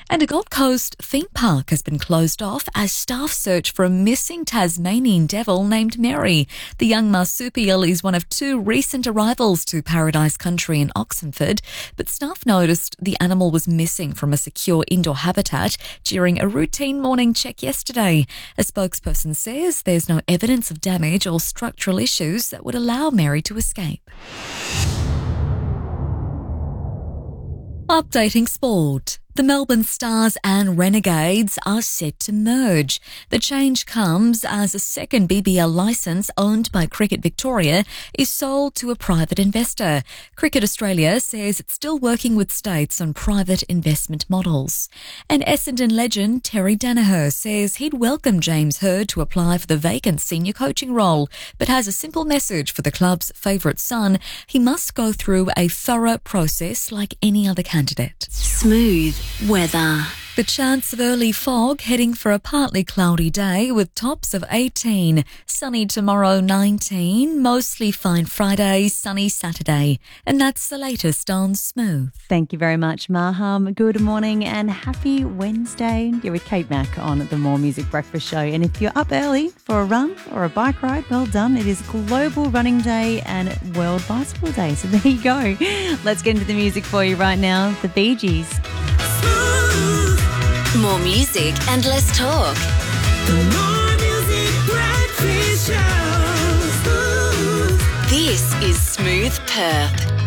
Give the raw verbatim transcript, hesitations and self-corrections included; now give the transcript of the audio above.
And a Gold Coast theme park has been closed off as staff search for a missing Tasmanian devil named Mary. The young marsupial is one of two recent arrivals to Paradise Country in Oxenford, but staff noticed the animal was missing from a secure indoor habitat during a routine morning check yesterday. A spokesperson says there's no evidence of damage or structural issues that would allow Mary to escape. Updating sport. The Melbourne Stars and Renegades are set to merge. The change comes as a second B B L licence owned by Cricket Victoria is sold to a private investor. Cricket Australia says it's still working with states on private investment models. And Essendon legend Terry Danaher says he'd welcome James Hird to apply for the vacant senior coaching role, but has a simple message for the club's favourite son. He must go through a thorough process like any other candidate. Smooth weather. The chance of early fog heading for a partly cloudy day with tops of eighteen. Sunny tomorrow nineteen. Mostly fine Friday, sunny Saturday. And that's the latest on Smooth. Thank you very much, Maham. Good morning and happy Wednesday. You're with Kate Mack on the More Music Breakfast Show. And if you're up early for a run or a bike ride, well done. It is Global Running Day and World Bicycle Day. So there you go. Let's get into the music for you right now. The Bee Gees. More music and less talk. More music breakfast show. This is Smooth Perth.